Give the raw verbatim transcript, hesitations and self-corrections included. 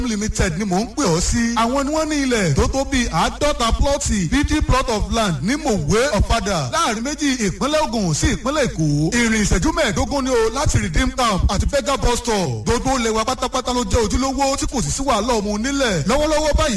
limited ni mò ń pè ọ́ sí. àwọn ni wọ́n ní ilẹ̀ tó tó bíi àádọ́ta plọ́ọ̀tì fifty plot of land ní mòwe ọ̀fadà láàrin méjì ìpínlẹ̀ Ògùn sí ìpínlẹ̀ Èkó. ìrìn ìṣẹ́jú mẹ́ẹ̀ẹ́dógún ni o láti redeem camp àti bega bus stop. gbogbo ilẹ̀ wa pátápátá ló jẹ́ ojúlówó tí kò sì sí wàhálà ọmọ onílẹ̀. lọ́wọ́lọ́wọ́ báyìí